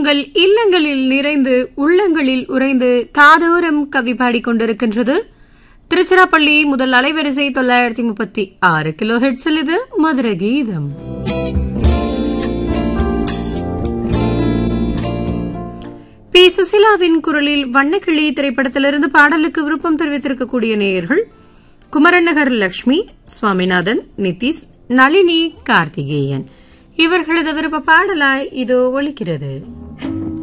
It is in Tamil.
உங்கள் இல்லங்களில் நிறைந்து உள்ளங்களில் உறைந்து காதோரம் கவி பாடிக்கொண்டிருக்கின்றது திருச்சிராப்பள்ளி முதல் அலைவரிசை 936 கிலோ ஹெர்ட்ஸில். இது மதுர கீதம். பி. சுசிலாவின் குரலில் வண்ணக்கிளி திரைப்படத்திலிருந்து பாடலுக்கு விருப்பம் தெரிவித்திருக்கக்கூடிய நேயர்கள் குமரநகர் லட்சுமி, சுவாமிநாதன், நிதிஷ், நளினி, கார்த்திகேயன். இவர்களது விருப்ப பாடலாய் இதோ ஒலிக்கிறது.